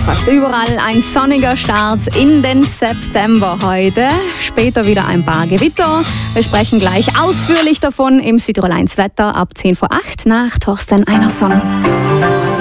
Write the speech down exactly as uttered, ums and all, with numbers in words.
fast überall ein sonniger Start in den September heute. Später wieder ein paar Gewitter. Wir sprechen gleich ausführlich davon im Südtirol eins Wetter ab zehn vor acht nach Thorsten Einerson.